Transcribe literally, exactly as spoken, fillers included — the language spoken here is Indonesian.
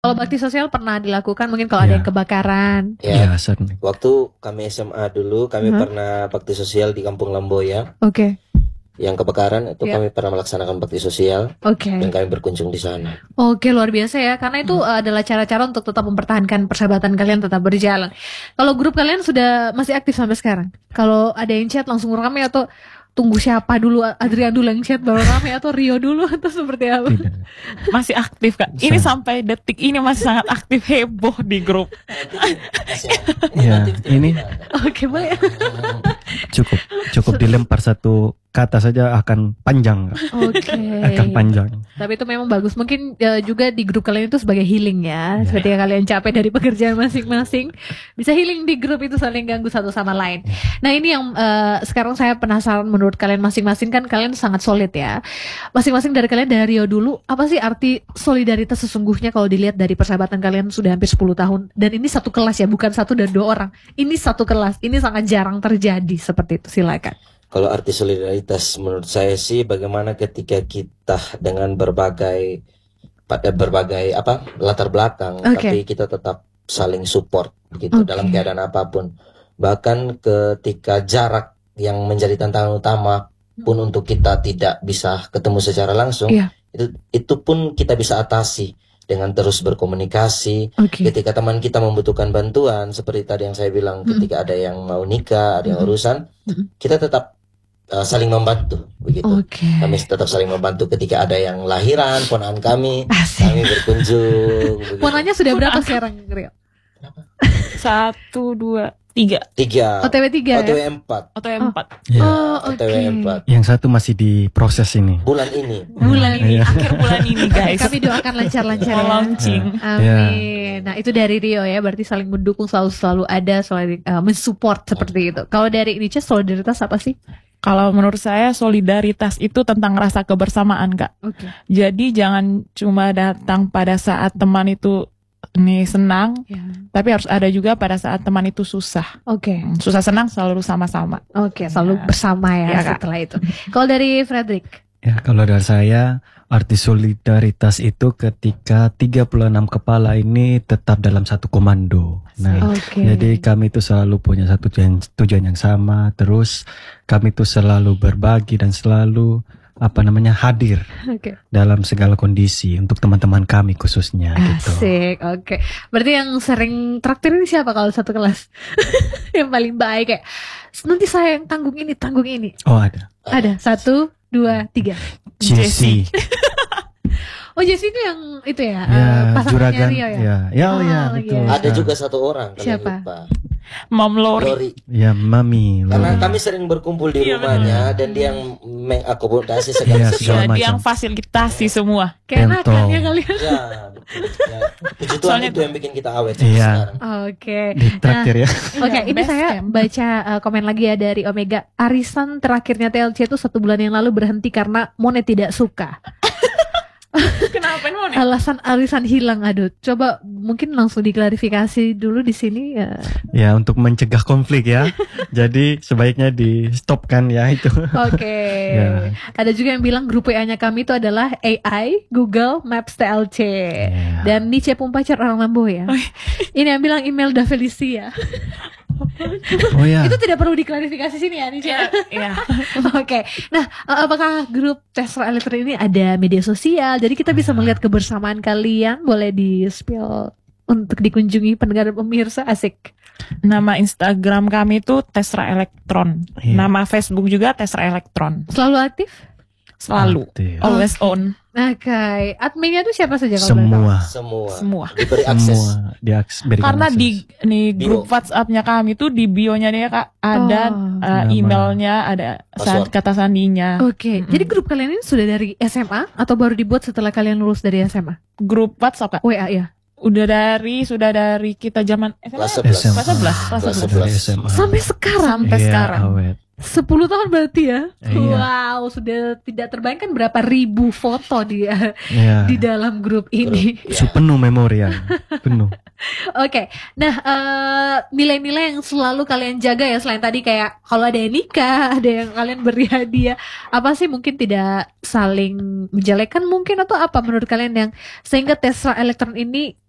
Kalau bakti sosial pernah dilakukan mungkin kalau ada Ya. yang kebakaran. Ya, Ya, sering. waktu kami S M A dulu, kami Mhm. pernah bakti sosial di Kampung Lamboya. Oke, Yang kebakaran itu Ya. kami pernah melaksanakan bakti sosial oke. dan kami berkunjung di sana. Oke, luar biasa ya. Karena itu uh, adalah cara-cara untuk tetap mempertahankan persahabatan kalian tetap berjalan. Kalau grup kalian sudah masih aktif sampai sekarang? Kalau ada yang chat langsung rame atau tunggu siapa dulu, Adrian dulu yang chat baru rame atau Rio dulu atau seperti apa? Tidak. Masih aktif Kak. Ini sampai detik ini masih sangat aktif, heboh di grup. Ya, ini Oke, boleh. cukup cukup dilempar satu kata saja akan panjang, Kak. Oke. akan panjang. Tapi itu memang bagus. Mungkin uh, juga di grup kalian itu sebagai healing ya. Ya. Ketika kalian capek dari pekerjaan masing-masing, bisa healing di grup itu saling ganggu satu sama lain. Nah ini yang uh, sekarang saya penasaran menurut kalian masing-masing, kan kalian sangat solid ya. Masing-masing dari kalian, dari Rio dulu, apa sih arti solidaritas sesungguhnya kalau dilihat dari persahabatan kalian sudah hampir sepuluh tahun. Dan ini satu kelas ya, bukan satu dan dua orang. Ini satu kelas, ini sangat jarang terjadi seperti itu. Silakan. Kalau arti solidaritas menurut saya sih bagaimana ketika kita dengan berbagai pada berbagai apa latar belakang, Oke. tapi kita tetap saling support gitu Oke. dalam keadaan apapun. Bahkan ketika jarak yang menjadi tantangan utama pun untuk kita tidak bisa ketemu secara langsung, Iya. itu itu pun kita bisa atasi dengan terus berkomunikasi. Oke. Ketika teman kita membutuhkan bantuan, seperti tadi yang saya bilang, Mm-mm. ketika ada yang mau nikah, ada yang Mm-mm. urusan, Mm-mm. kita tetap uh, saling membantu, begitu. Oke. Kami tetap saling membantu ketika ada yang lahiran, ponakan kami, Asik. kami berkunjung. begitu. Ponanya sudah berapa sekarang, Rio? Satu, dua, tiga. Tiga, O T W tiga O T W ya? empat, Atau yang empat. Ya. Oh, O T W oke. empat. Yang satu masih diproses ini. Bulan ini. Bulan ini, Iya. akhir bulan ini guys. Kami doakan lancar-lancar Mau ya. launching. Amin. Nah itu dari Rio ya, berarti saling mendukung, selalu selalu ada, selalu uh, mensupport seperti itu. Kalau dari Inicha, solidaritas apa sih? Kalau menurut saya solidaritas itu tentang rasa kebersamaan Kak. Oke. Jadi jangan cuma datang pada saat teman itu nih senang, Ya. tapi harus ada juga pada saat teman itu susah. Oke. Susah senang selalu sama-sama. Oke, selalu Ya. bersama ya, Ya, Kak. setelah itu. Kalau dari Frederick? Ya, kalau dari saya, arti solidaritas itu ketika tiga puluh enam kepala ini tetap dalam satu komando. Nah, Oke. jadi kami itu selalu punya satu tujuan, tujuan yang sama. Terus kami itu selalu berbagi dan selalu apa namanya hadir Oke. dalam segala kondisi untuk teman-teman kami khususnya gitu. Asik, oke. Berarti yang sering traktir ini siapa kalau satu kelas? Yang paling baik kayak, nanti saya yang tanggung ini, tanggung ini. Oh ada, Ada, satu, dua, tiga. Jessie, Oh Jessie itu yang itu ya, ya eh, pasangannya juragan, Rio ya? ya, ya, oh, Oh, ya iya. betul. Ada Nah, juga satu orang, kalian Siapa? lupa. Mom Lori. Lori. ya mami, Karena Lori. kami sering berkumpul di Iya, rumahnya dan dia yang mengakomodasi segala Iya, sesuatu. segala Ya, dia macam. yang fasilitasi semua. Kayak Pentol. enakan ya kalian. Ya, betul. Ya. Puji Tuhan Soalnya- itu yang bikin kita awet sampai Iya. sekarang. Oke. Di traktir ya. Oke, ini Best saya camp. baca uh, komen lagi ya dari Omega. Arisan terakhirnya T L C itu satu bulan yang lalu berhenti karena Monet tidak suka. Kenapa nih? Alasan arisan hilang. Aduh, coba mungkin langsung diklarifikasi dulu di sini ya. Ya, untuk mencegah konflik ya. Jadi sebaiknya di stop kan ya itu. Oke. Ya. Ada juga yang bilang grup W A-nya kami itu adalah A I, Google Maps T L C. Ya. Dan Nice Pumpacar orang Lambo ya. Ini yang bilang email Da Felicia. Oh ya. Itu tidak perlu diklarifikasi sini ya Nice. Ya, ya. Oke, nah uh, apakah grup Tesla Elektron ini ada media sosial? Jadi kita bisa melihat kebersamaan kalian. Boleh di spill untuk dikunjungi pendengar dan pemirsa, asik. Nama Instagram kami itu Tesra Elektron. Iya. Nama Facebook juga Tesra Elektron. Selalu aktif? Selalu. Aktif. Always on. Oke, adminnya tuh siapa saja kalau boleh tahu? Semua. Semua. Semua. Diberi akses. Semua diberikan Karena akses. di nih Bio. grup WhatsApp-nya kami tuh di bio-nya dia Kak ada Oh. uh, Nama. emailnya, ada san- Password. kata sandinya. Oke, Mm-mm. jadi grup kalian ini sudah dari S M A atau baru dibuat setelah kalian lulus dari S M A? Grup WhatsApp Kak. W A ya? Udah dari sudah dari kita zaman S M A. Kelas sebelas. S M A. Kelas sebelas, kelas Kelas sebelas. Dari sebelas. S M A. Sampai sekarang? Sampai Iya, sekarang. awet. sepuluh tahun berarti ya? Iya. Wow, sudah tidak terbayangkan berapa ribu foto di, Iya. di dalam grup ini. Grup, Su ya. penuh memori ya. Penuh. Oke, nah eh, nilai-nilai yang selalu kalian jaga ya selain tadi kayak kalau ada yang nikah, ada yang kalian beri hadiah, apa sih mungkin tidak saling menjelekkan mungkin atau apa menurut kalian yang sehingga Tesla Elektron ini